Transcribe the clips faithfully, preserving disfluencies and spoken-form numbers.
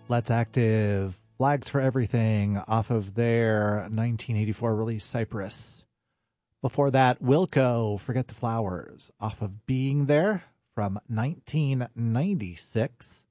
Let's Active, Flags for Everything, off of their nineteen eighty-four release, Cypress. Before that, Wilco, Forget the Flowers, off of Being There from nineteen ninety-six.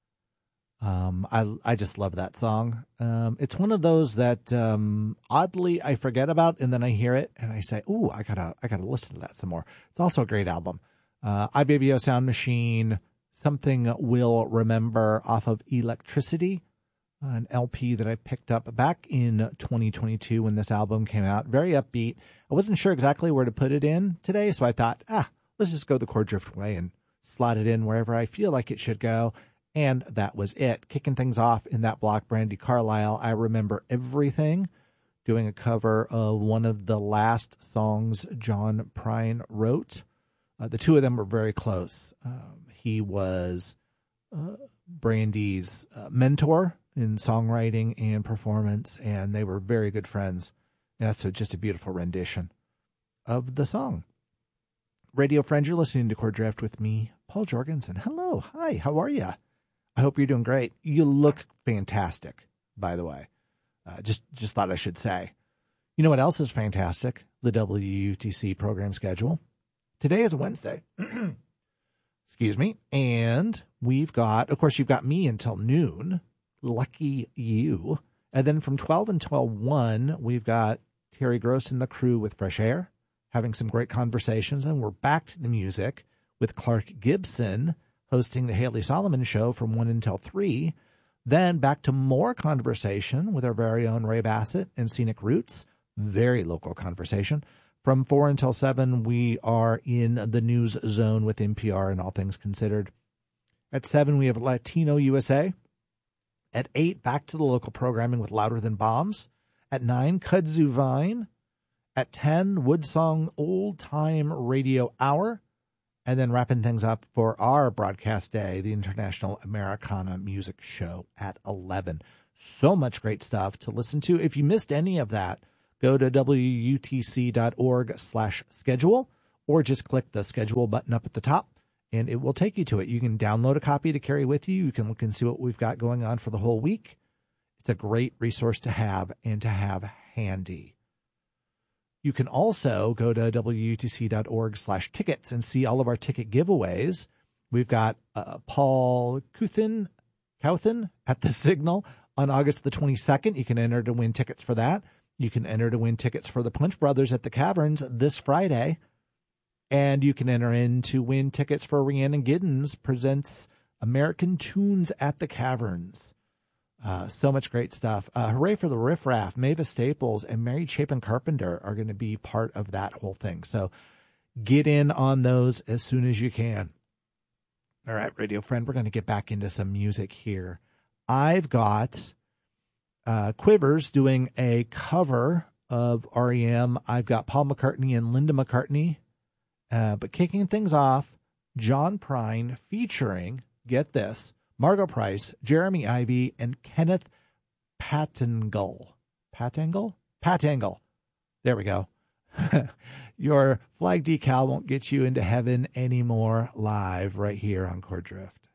Um, I I just love that song. Um, it's one of those that um, oddly I forget about, and then I hear it and I say, "Ooh, I gotta I gotta listen to that some more." It's also a great album. Uh, iBabyO Sound Machine, Something We'll Remember, off of Electricity, an L P that I picked up back in twenty twenty-two when this album came out. Very upbeat. I wasn't sure exactly where to put it in today, so I thought, ah, let's just go the Chord Drift way and slot it in wherever I feel like it should go. And that was it. Kicking things off in that block, Brandi Carlile, I Remember Everything, doing a cover of one of the last songs John Prine wrote. Uh, the two of them were very close. Um, he was uh, Brandi's uh, mentor in songwriting and performance, and they were very good friends. And that's a, just a beautiful rendition of the song. Radio friends, you're listening to Chord Drift with me, Paul Jorgensen. Hello. Hi. How are you? I hope you're doing great. You look fantastic, by the way. Uh, just just thought I should say. You know what else is fantastic? The W U T C program schedule. Today is Wednesday. Excuse me. And we've got, of course, you've got me until noon. Lucky you. And then from twelve until one, we've got Terry Gross and the crew with Fresh Air, having some great conversations. And we're back to the music with Clark Gibson hosting the Haley Solomon Show from one until three. Then back to more conversation with our very own Ray Bassett and Scenic Roots. Very local conversation. From four until seven, we are in the news zone with N P R and All Things Considered. At seven, we have Latino U S A. At eight, back to the local programming with Louder Than Bombs. At nine, Kudzu Vine. At ten, Woodsong Old Time Radio Hour. And then wrapping things up for our broadcast day, the International Americana Music Show at eleven. So much great stuff to listen to. If you missed any of that, go to W U T C dot org slash schedule, or just click the schedule button up at the top, and it will take you to it. You can download a copy to carry with you. You can look and see what we've got going on for the whole week. It's a great resource to have and to have handy. You can also go to W U T C dot org slash tickets and see all of our ticket giveaways. We've got uh, Paul Couthen, Couthen at the Signal on August the twenty-second. You can enter to win tickets for that. You can enter to win tickets for the Punch Brothers at the Caverns this Friday. And you can enter in to win tickets for Rhiannon Giddens presents American Tunes at the Caverns. Uh, so much great stuff. Uh, hooray for the Riff Raff. Mavis Staples and Mary Chapin Carpenter are going to be part of that whole thing. So get in on those as soon as you can. All right, radio friend, we're going to get back into some music here. I've got uh, Quivers doing a cover of R E M. I've got Paul McCartney and Linda McCartney. Uh, but kicking things off, John Prine featuring, get this, Margo Price, Jeremy Ivy, and Kenneth Pattengill. Pattengill? Pattengill. There we go. Your flag decal won't get you into heaven anymore live right here on Chord Drift.